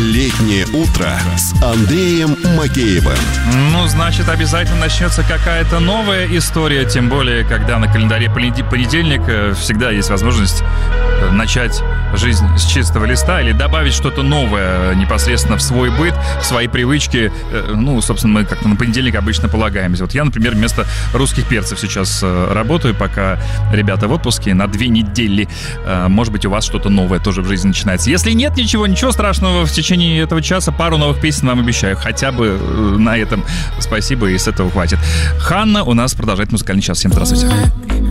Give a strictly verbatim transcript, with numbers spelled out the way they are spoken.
Летнее утро с Андреем Макеевым. Ну, значит, обязательно начнется какая-то новая история, тем более, когда на календаре понедельник, всегда есть возможность начать жизнь с чистого листа или добавить что-то новое непосредственно в свой быт, в свои привычки. Ну, собственно, мы как-то на понедельник обычно полагаемся. Вот я, например, вместо русских перцев сейчас работаю, пока ребята в отпуске на две недели. Может быть, у вас что-то новое тоже в жизни начинается. Если нет ничего, ничего страшного, в течение этого часа пару новых песен вам обещаю. Хотя бы на этом спасибо, и с этого хватит. Ханна у нас продолжает музыкальный час. Всем здравствуйте.